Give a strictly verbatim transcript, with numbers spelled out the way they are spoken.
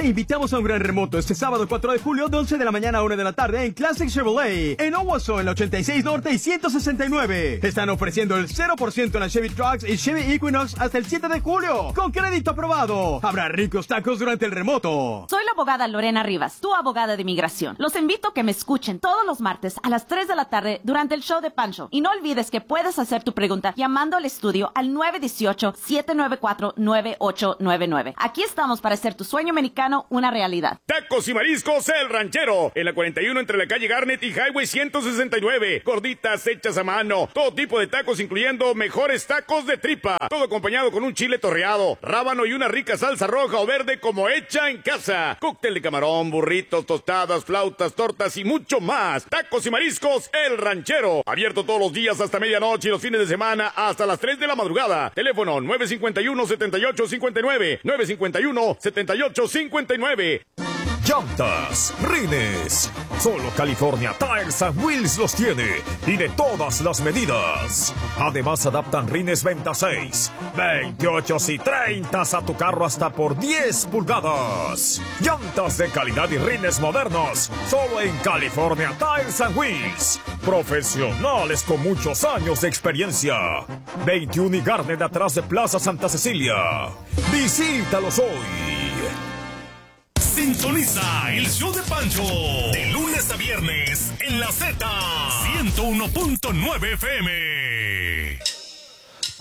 te invitamos a un gran remoto este sábado cuatro de julio de once de la mañana a una de la tarde en Classic Chevrolet, en Owasso, en la ochenta y seis Norte y ciento sesenta y nueve. Te están ofreciendo el cero por ciento en la Chevy Trucks y Chevy Equinox hasta el siete de julio, con crédito aprobado. Habrá ricos tacos durante el remoto. Soy la abogada Lorena Rivas, tu abogada de inmigración. Los invito a que me escuchen todos los martes a las tres de la tarde durante el show de Pancho. Y no olvides que puedes hacer tu pregunta llamando al estudio al nueve uno ocho, siete nueve cuatro, nueve ocho nueve nueve. Aquí estamos para hacer tu sueño americano una realidad. Tacos y mariscos El Ranchero, en la cuarenta y uno entre la calle Garnet y Highway ciento sesenta y nueve. Gorditas hechas a mano, todo tipo de tacos incluyendo mejores tacos de tripa. Todo acompañado con un chile torreado, rábano y una rica salsa roja o verde como hecha en casa. Cóctel de camarón, burritos, tostadas, flautas, tortas y mucho más. Tacos y mariscos El Ranchero. Abierto todos los días hasta medianoche y los fines de semana hasta las tres de la madrugada. Teléfono nueve cinco uno, siete ocho cinco nueve, nueve cinco uno, siete ocho cinco nueve. Llantas, rines. Solo California Tires and Wheels los tiene y de todas las medidas. Además adaptan rines veintiséis, veintiocho y treinta a tu carro hasta por diez pulgadas. Llantas de calidad y rines modernos. Solo en California Tires and Wheels. Profesionales con muchos años de experiencia. veintiuno y Garnet atrás de Plaza Santa Cecilia. Visítalos hoy. Sintoniza el show de Pancho de lunes a viernes en la Z ciento uno punto nueve F M.